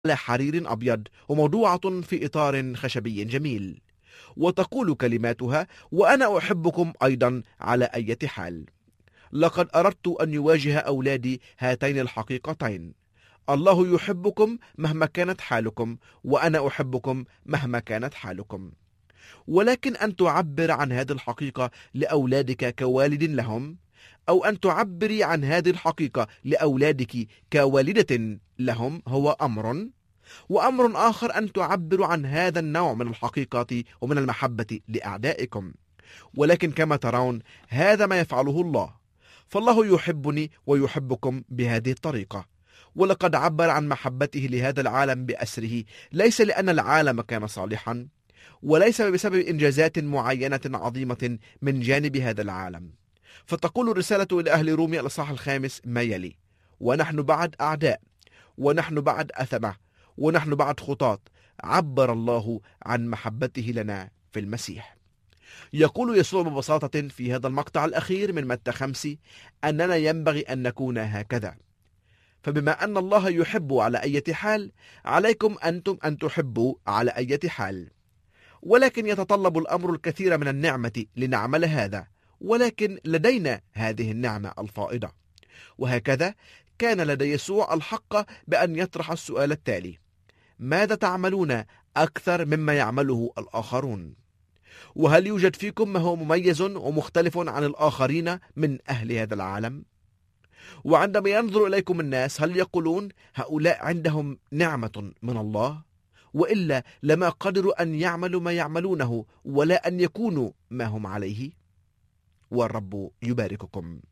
على حرير أبيض وموضوعة في إطار خشبي جميل، وتقول كلماتها: وأنا أحبكم أيضا على أي حال. لقد أردت أن يواجه أولادي هاتين الحقيقتين: الله يحبكم مهما كانت حالكم، وأنا أحبكم مهما كانت حالكم. ولكن أن تعبر عن هذه الحقيقة لأولادك كوالد لهم، أو أن تعبري عن هذه الحقيقة لأولادك كوالدة لهم، هو أمر. وأمر آخر أن تعبروا عن هذا النوع من الحقيقة ومن المحبة لأعدائكم. ولكن كما ترون، هذا ما يفعله الله. فالله يحبني ويحبكم بهذه الطريقة، ولقد عبر عن محبته لهذا العالم بأسره، ليس لأن العالم كان صالحا، وليس بسبب إنجازات معينة عظيمة من جانب هذا العالم. فتقول الرسالة إلى أهل روميا الإصحاح 5 ما يلي: ونحن بعد أعداء، ونحن بعد أثمة، ونحن بعد خطاة، عبر الله عن محبته لنا في المسيح. يقول يسوع ببساطة في هذا المقطع الأخير من متى 5 أننا ينبغي أن نكون هكذا. فبما أن الله يحب على أي حال، عليكم أنتم أن تحبوا على أي حال. ولكن يتطلب الأمر الكثير من النعمة لنعمل هذا، ولكن لدينا هذه النعمة الفائضة. وهكذا كان لدى يسوع الحق بأن يطرح السؤال التالي: ماذا تعملون أكثر مما يعمله الآخرون؟ وهل يوجد فيكم ما هو مميز ومختلف عن الآخرين من أهل هذا العالم؟ وعندما ينظر إليكم الناس، هل يقولون هؤلاء عندهم نعمة من الله؟ وإلا لما قدروا أن يعملوا ما يعملونه، ولا أن يكونوا ما هم عليه. والرب يبارككم.